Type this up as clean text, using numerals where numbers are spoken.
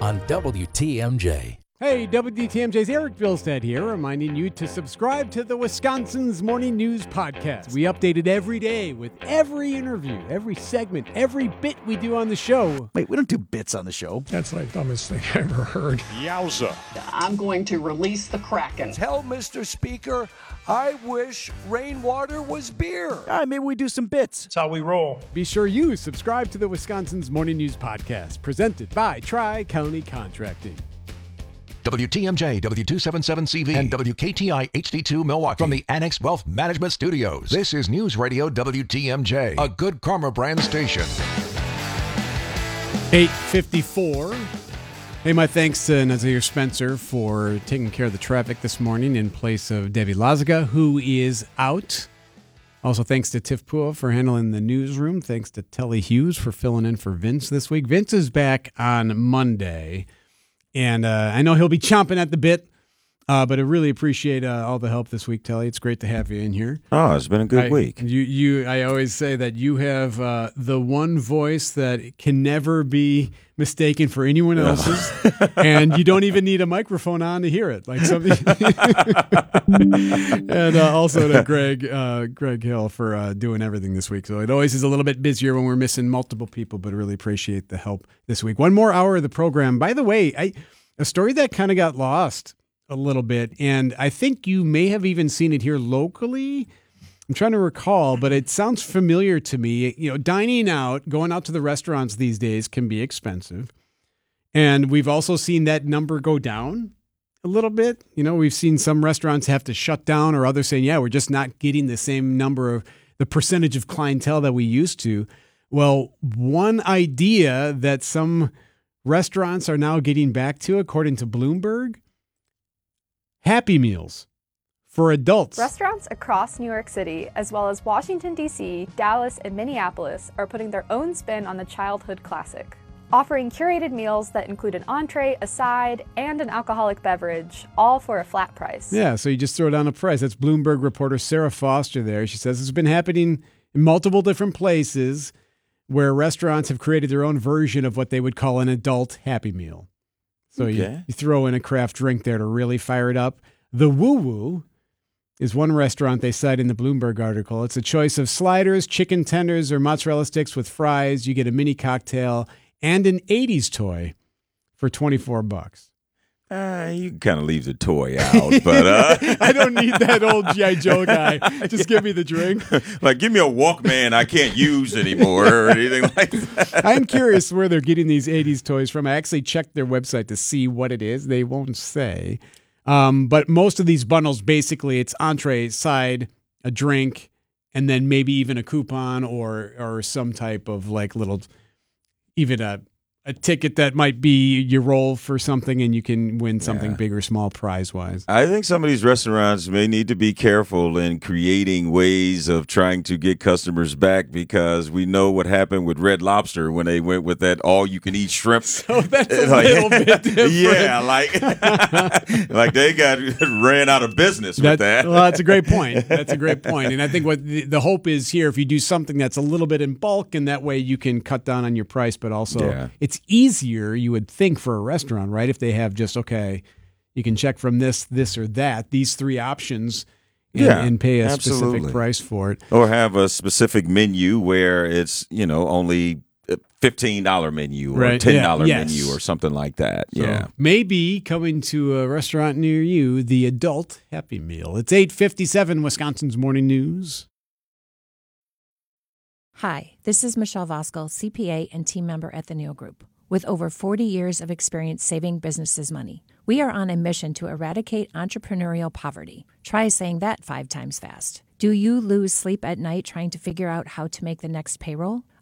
on WTMJ. Hey, WTMJ's Eric Vilstead here, reminding you to subscribe to the Wisconsin's Morning News Podcast. We update it every day with every interview, every segment, every bit we do on the show. Wait, we don't do bits on the show. That's like the dumbest thing I ever heard. Yowza. I'm going to release the Kraken. Tell Mr. Speaker, I wish rainwater was beer. All right, maybe we do some bits. That's how we roll. Be sure you subscribe to the Wisconsin's Morning News Podcast, presented by Tri-County Contracting. WTMJ, W277CV, and WKTI HD2 Milwaukee from the Annex Wealth Management Studios. This is News Radio WTMJ, a Good Karma brand station. 8:54. Hey, my thanks to Nazir Spencer for taking care of the traffic this morning in place of Debbie Lazaga, who is out. Also, thanks to Tiff Pua for handling the newsroom. Thanks to Telly Hughes for filling in for Vince this week. Vince is back on Monday. And I know he'll be chomping at the bit, but I really appreciate all the help this week, Telly. It's great to have you in here. Oh, it's been a good week. I always say that you have the one voice that can never be mistaken for anyone else's, and you don't even need a microphone on to hear it. Like something. And also to Greg Hill for doing everything this week. So it always is a little bit busier when we're missing multiple people, but I really appreciate the help this week. One more hour of the program. By the way, a story that kind of got lost a little bit, and I think you may have even seen it here locally. I'm trying to recall, but it sounds familiar to me. You know, dining out, going out to the restaurants these days can be expensive. And we've also seen that number go down a little bit. You know, we've seen some restaurants have to shut down, or others saying, yeah, we're just not getting the same number of the percentage of clientele that we used to. Well, one idea that some restaurants are now getting back to, according to Bloomberg, Happy Meals for adults. Restaurants across New York City, as well as Washington, D.C., Dallas, and Minneapolis, are putting their own spin on the childhood classic, offering curated meals that include an entree, a side, and an alcoholic beverage, all for a flat price. Yeah, so you just throw down a price. That's Bloomberg reporter Sarah Foster there. She says it's been happening in multiple different places where restaurants have created their own version of what they would call an adult Happy Meal. So you throw in a craft drink there to really fire it up. The Woo Woo is one restaurant they cite in the Bloomberg article. It's a choice of sliders, chicken tenders, or mozzarella sticks with fries. You get a mini cocktail and an 80s toy for $24. You can kind of leave the toy out, but I don't need that old G.I. Joe guy. Just give me the drink. Like, give me a Walkman I can't use anymore or anything like that. I'm curious where they're getting these 80s toys from. I actually checked their website to see what it is. They won't say. But most of these bundles, basically, it's entree, side, a drink, and then maybe even a coupon or some type of like little, even a ticket that might be your roll for something, and you can win something big or small prize-wise. I think some of these restaurants may need to be careful in creating ways of trying to get customers back, because we know what happened with Red Lobster when they went with that all-you-can-eat shrimp. So that's a little bit different. Yeah, like they ran out of business with that. Well, that's a great point. That's a great point. And I think what the hope is here, if you do something that's a little bit in bulk, and that way you can cut down on your price, but also it's easier, you would think, for a restaurant, right? If they have just, you can check from this, or that, these three options, and pay a specific price for it. Or have a specific menu where it's, only a $15 menu or $10 menu or something like that. So maybe coming to a restaurant near you, the adult Happy Meal. It's 8:57, Wisconsin's Morning News. Hi, this is Michelle Voskuhl, CPA and team member at the Neal Group. With over 40 years of experience saving businesses money, we are on a mission to eradicate entrepreneurial poverty. Try saying that 5 times fast. Do you lose sleep at night trying to figure out how to make the next payroll?